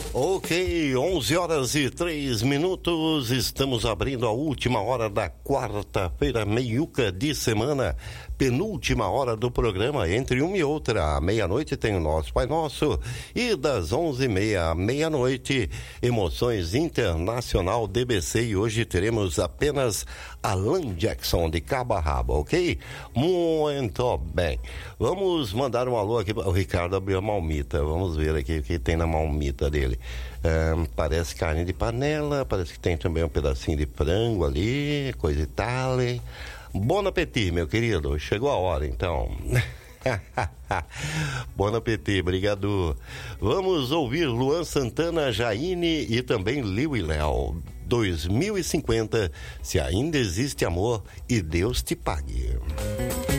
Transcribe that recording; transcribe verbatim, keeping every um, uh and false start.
Ok, onze horas e três minutos, estamos abrindo a última hora da quarta-feira, meiuca de semana, penúltima hora do programa. Entre uma e outra, à meia-noite tem o nosso Pai Nosso, e das onze e meia à meia-noite, Emoções Internacional D B C, e hoje teremos apenas Alan Jackson de Cabo a Rabo, ok? Muito bem, vamos mandar um alô aqui, o Ricardo abriu a malmita, vamos ver aqui o que tem na malmita dele. Um, parece carne de panela, parece que tem também um pedacinho de frango ali, coisa e tal. Bom apetite, meu querido, chegou a hora então. Bom apetite, obrigado. Vamos ouvir Luan Santana, Jaine e também Liu e Léo. dois mil e cinquenta, se ainda existe amor e Deus te pague.